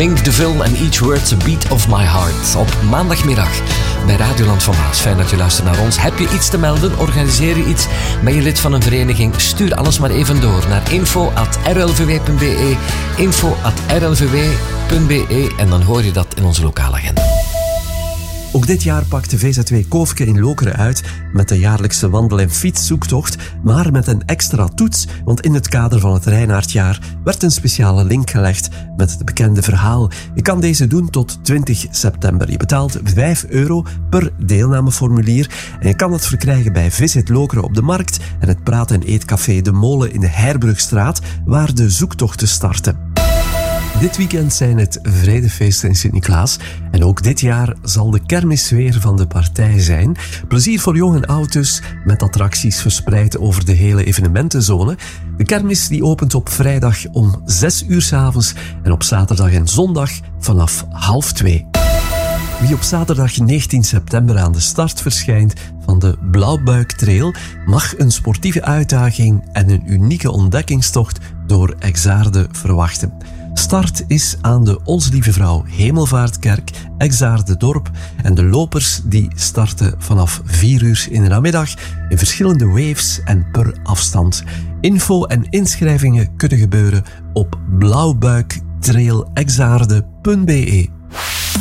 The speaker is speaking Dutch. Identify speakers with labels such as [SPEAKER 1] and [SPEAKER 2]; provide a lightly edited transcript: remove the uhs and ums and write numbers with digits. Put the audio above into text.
[SPEAKER 1] Mink DeVille en Each Word's a Beat of My Heart. Op maandagmiddag bij Radioland van Maas. Fijn dat je luistert naar ons. Heb je iets te melden? Organiseer je iets? Ben je lid van een vereniging? Stuur alles maar even door naar info@rlvw.be, info@rlvw.be en dan hoor je dat in onze lokale agenda.
[SPEAKER 2] Ook dit jaar pakt de VZW Koofke in Lokeren uit met de jaarlijkse wandel- en fietszoektocht, maar met een extra toets, want in het kader van het Reinaardjaar werd een speciale link gelegd met het bekende verhaal. Je kan deze doen tot 20 september. Je betaalt €5 per deelnameformulier en je kan het verkrijgen bij Visit Lokeren op de Markt en het praat- en eetcafé De Molen in de Herbrugstraat, waar de zoektochten starten. Dit weekend zijn het Vredefeesten in Sint-Niklaas en ook dit jaar zal de kermissfeer van de partij zijn. Plezier voor jong en oud dus, met attracties verspreid over de hele evenementenzone. De kermis die opent op vrijdag om 6 uur 's avonds en op zaterdag en zondag vanaf 1:30. Wie op zaterdag 19 september aan de start verschijnt van de Blauwbuik Trail mag een sportieve uitdaging en een unieke ontdekkingstocht door Exaarde verwachten. Start is aan de Ons Lieve Vrouw Hemelvaartkerk, Exaarde Dorp en de lopers die starten vanaf 4 uur in de namiddag in verschillende waves en per afstand. Info en inschrijvingen kunnen gebeuren op blauwbuiktrailexaarde.be.